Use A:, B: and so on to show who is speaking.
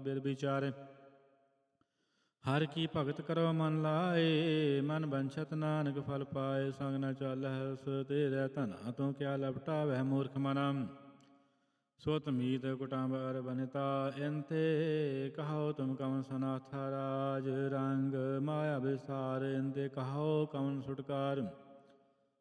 A: ਬਿਰ ਵਿਚਾਰੇ। ਹਰ ਕੀ ਭਗਤ ਕਰੋ ਮਨ ਲਾਏ, ਮਨ ਬੰਛਤ ਨਾਨਕ ਫਲ ਪਾਏ। ਸੰਗ ਨ ਚਾਲਹਿ ਉਸ ਤੇਰੇ ਧਨਾ, ਤੂੰ ਕਿਆ ਲਪਟਾਵਹਿ ਮੂਰਖ ਮਨਾ। ਸੁਤ ਮੀਤ ਕੁਟਾਂਬਰ ਬਨਿਤਾ, ਇੰਤੇ ਕਹੋ ਤੁਮ ਕਵਨ ਸਨਾਥਾ। ਰਾਜ ਰੰਗ ਮਾਇਆ ਵਿਸਾਰ, ਇੰਤੇ ਕਹੋ ਕਵਨ ਛੁਟਕਾਰ।